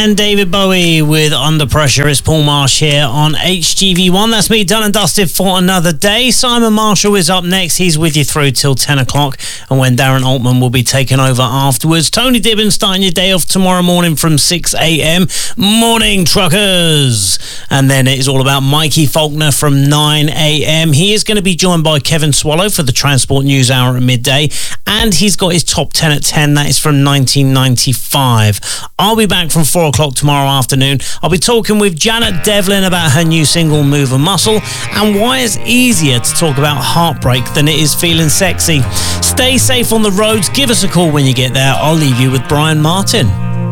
10, David Bowie with Under Pressure. It's Paul Marsh here on HGV1. That's me done and dusted for another day. Simon Marshall is up next. He's with you through till 10 o'clock, and when Darren Altman will be taking over afterwards. Tony Dibbin starting your day off tomorrow morning from 6 a.m. Morning Truckers. And then it is all about Mikey Faulkner from 9 a.m. He is going to be joined by Kevin Swallow for the Transport News Hour at midday, and he's got his top 10 at 10. That is from 1995. I'll be back from 4 o'clock tomorrow afternoon. I'll be talking with Janet Devlin about her new single Move a Muscle and why it's easier to talk about heartbreak than it is feeling sexy. Stay safe on the roads. Give us a call when you get there. I'll leave you with Brian Martin.